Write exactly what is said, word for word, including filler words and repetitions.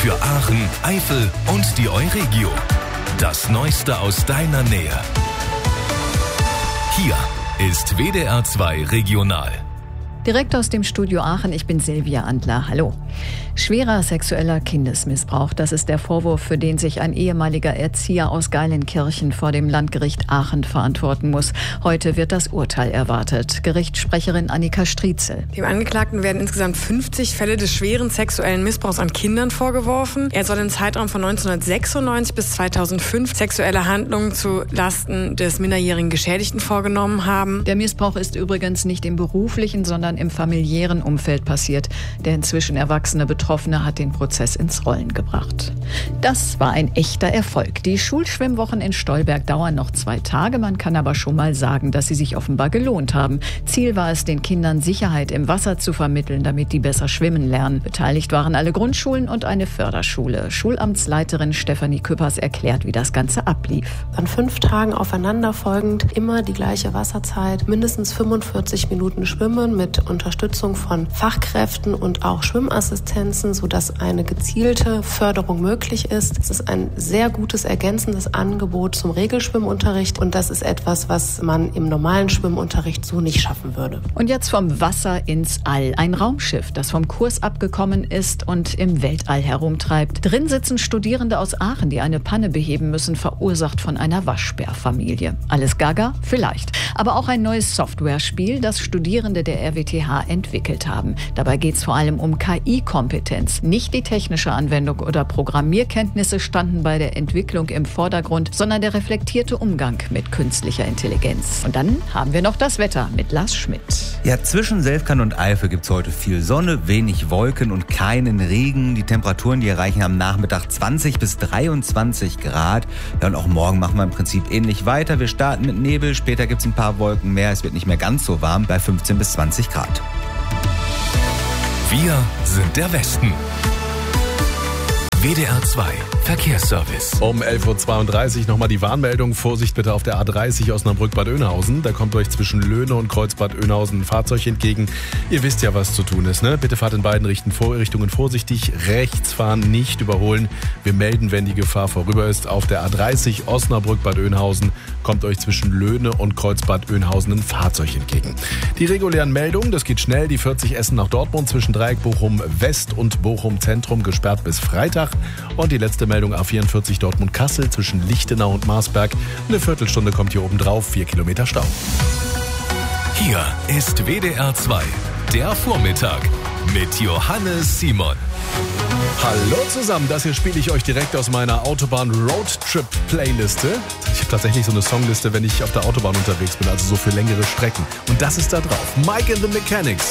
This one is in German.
für Aachen, Eifel und die Euregio. Das Neueste aus deiner Nähe. Hier ist W D R zwei Regional. Direkt aus dem Studio Aachen, ich bin Silvia Antler. Hallo. Schwerer sexueller Kindesmissbrauch, das ist der Vorwurf, für den sich ein ehemaliger Erzieher aus Geilenkirchen vor dem Landgericht Aachen verantworten muss. Heute wird das Urteil erwartet. Gerichtssprecherin Annika Striezel. Dem Angeklagten werden insgesamt fünfzig Fälle des schweren sexuellen Missbrauchs an Kindern vorgeworfen. Er soll im Zeitraum von neunzehnhundertsechsundneunzig bis zweitausendfünf sexuelle Handlungen zu Lasten des minderjährigen Geschädigten vorgenommen haben. Der Missbrauch ist übrigens nicht im beruflichen, sondern im familiären Umfeld passiert. Der inzwischen erwachsene Betroffene hat den Prozess ins Rollen gebracht. Das war ein echter Erfolg. Die Schulschwimmwochen in Stolberg dauern noch zwei Tage. Man kann aber schon mal sagen, dass sie sich offenbar gelohnt haben. Ziel war es, den Kindern Sicherheit im Wasser zu vermitteln, damit die besser schwimmen lernen. Beteiligt waren alle Grundschulen und eine Förderschule. Schulamtsleiterin Stefanie Küppers erklärt, wie das Ganze ablief. An fünf Tagen aufeinanderfolgend immer die gleiche Wasserzeit, mindestens fünfundvierzig Minuten Schwimmen mit Unterstützung von Fachkräften und auch Schwimmassistenzen, sodass eine gezielte Förderung möglich ist. Es ist ein sehr gutes ergänzendes Angebot zum Regelschwimmunterricht und das ist etwas, was man im normalen Schwimmunterricht so nicht schaffen würde. Und jetzt vom Wasser ins All. Ein Raumschiff, das vom Kurs abgekommen ist und im Weltall herumtreibt. Drin sitzen Studierende aus Aachen, die eine Panne beheben müssen, verursacht von einer Waschbärfamilie. Alles gaga? Vielleicht. Aber auch ein neues Software-Spiel, das Studierende der R W T H entwickelt haben. Dabei geht es vor allem um K I-Kompetenz. Nicht die technische Anwendung oder Programmierkenntnisse standen bei der Entwicklung im Vordergrund, sondern der reflektierte Umgang mit künstlicher Intelligenz. Und dann haben wir noch das Wetter mit Lars Schmidt. Ja, zwischen Selfkant und Eifel gibt es heute viel Sonne, wenig Wolken und keinen Regen. Die Temperaturen, die erreichen am Nachmittag zwanzig bis dreiundzwanzig Grad. Ja, und auch morgen machen wir im Prinzip ähnlich weiter. Wir starten mit Nebel, später gibt es ein paar Wolken mehr. Es wird nicht mehr ganz so warm, bei fünfzehn bis zwanzig Grad. Wir sind der Westen. W D R zwei Verkehrsservice. Um elf Uhr zweiunddreißig nochmal die Warnmeldung. Vorsicht bitte auf der A dreißig Osnabrück-Bad Oeynhausen. Da kommt euch zwischen Löhne und Kreuzbad Oeynhausen ein Fahrzeug entgegen. Ihr wisst ja, was zu tun ist, ne? Bitte fahrt in beiden Richtungen vorsichtig. Rechts fahren, nicht überholen. Wir melden, wenn die Gefahr vorüber ist. Auf der A dreißig Osnabrück-Bad Oeynhausen kommt euch zwischen Löhne und Kreuzbad Oeynhausen ein Fahrzeug entgegen. Die regulären Meldungen, das geht schnell. Die vierzig Essen nach Dortmund zwischen Dreieck Bochum West und Bochum Zentrum gesperrt bis Freitag. Und die letzte Meldung A vierundvierzig Dortmund-Kassel zwischen Lichtenau und Marsberg. Eine Viertelstunde kommt hier oben drauf, vier Kilometer Stau. Hier ist W D R zwei, der Vormittag mit Johannes Simon. Hallo zusammen, das hier spiele ich euch direkt aus meiner Autobahn-Roadtrip-Playliste. Ich habe tatsächlich so eine Songliste, wenn ich auf der Autobahn unterwegs bin, also so für längere Strecken. Und das ist da drauf. Mike and the Mechanics.